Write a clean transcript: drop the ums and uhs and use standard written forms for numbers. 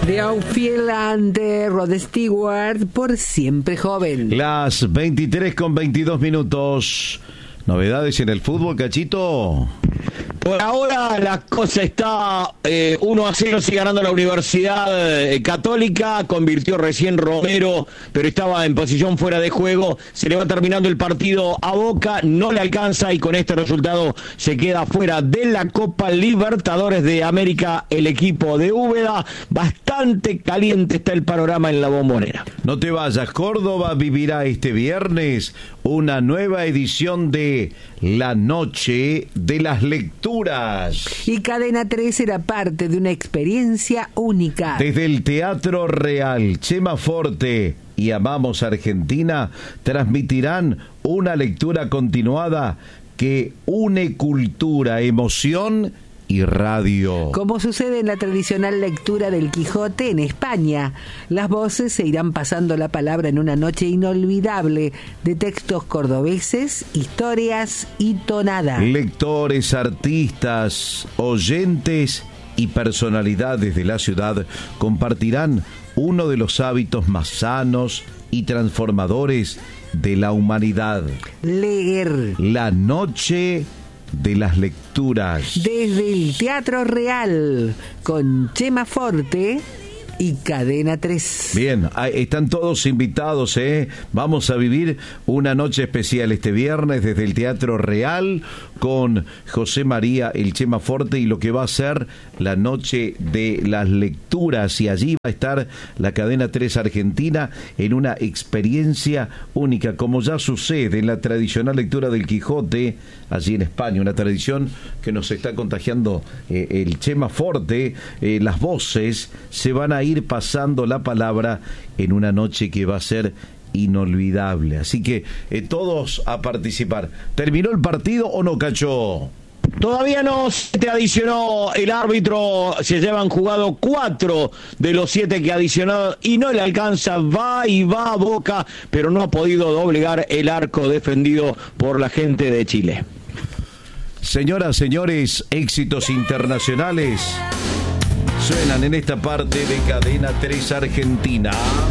The Outfield and Rod Stewart, por siempre joven. Las 23:22. ¿Novedades en el fútbol, Cachito? Por ahora la cosa está 1-0, sigue ganando la Universidad Católica, convirtió recién Romero, pero estaba en posición fuera de juego, se le va terminando el partido a Boca, no le alcanza y con este resultado se queda fuera de la Copa Libertadores de América el equipo de Úbeda. Bastante caliente está el panorama en la Bombonera. No te vayas, Córdoba vivirá este viernes una nueva edición de La Noche de las Lecturas. Y Cadena 3 será parte de una experiencia única. Desde el Teatro Real, Chema Forte y Amamos Argentina transmitirán una lectura continuada que une cultura, emoción y radio. Como sucede en la tradicional lectura del Quijote en España, las voces se irán pasando la palabra en una noche inolvidable de textos cordobeses, historias y tonada. Lectores, artistas, oyentes y personalidades de la ciudad compartirán uno de los hábitos más sanos y transformadores de la humanidad: leer. La Noche de las Lecturas. Desde el Teatro Real, con Chema Forte y Cadena 3. Bien, están todos invitados, Vamos a vivir una noche especial este viernes desde el Teatro Real con José María, el Chema Forte, y lo que va a ser la Noche de las Lecturas, y allí va a estar la Cadena 3 Argentina en una experiencia única, como ya sucede en la tradicional lectura del Quijote allí en España, una tradición que nos está contagiando el Chema Forte. Las voces se van a ir pasando la palabra en una noche que va a ser inolvidable, así que todos a participar. ¿Terminó el partido o no, Cacho? Todavía no, se adicionó el árbitro, se llevan jugado 4 de los 7 que ha adicionado y no le alcanza, va y va a Boca, pero no ha podido doblegar el arco defendido por la gente de Chile. Señoras, señores, éxitos internacionales suenan en esta parte de Cadena 3 Argentina.